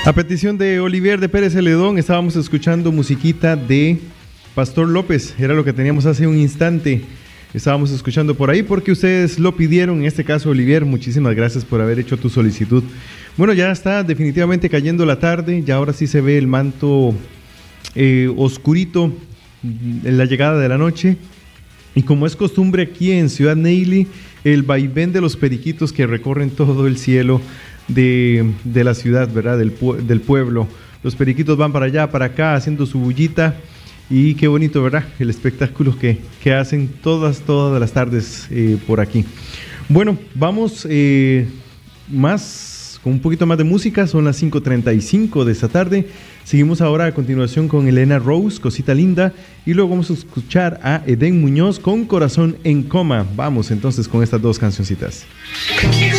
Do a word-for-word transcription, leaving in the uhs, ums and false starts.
A petición de Olivier de Pérez Celedón, estábamos escuchando musiquita de Pastor López. Era lo que teníamos hace un instante. Estábamos escuchando por ahí porque ustedes lo pidieron. En este caso, Olivier, muchísimas gracias por haber hecho tu solicitud. Bueno, ya está definitivamente cayendo la tarde. Ya ahora sí se ve el manto eh, oscurito en la llegada de la noche. Y como es costumbre aquí en Ciudad Neily, el vaivén de los periquitos que recorren todo el cielo de, de la ciudad, ¿verdad? Del, del pueblo. Los periquitos van para allá, para acá, haciendo su bullita. Y qué bonito, ¿verdad? El espectáculo que, que hacen todas, todas las tardes eh, por aquí. Bueno, vamos eh, más, con un poquito más de música. Son las cinco treinta y cinco de esta tarde. Seguimos ahora a continuación con Elena Rose, Cosita Linda. Y luego vamos a escuchar a Edén Muñoz con Corazón en Coma. Vamos entonces con estas dos cancioncitas.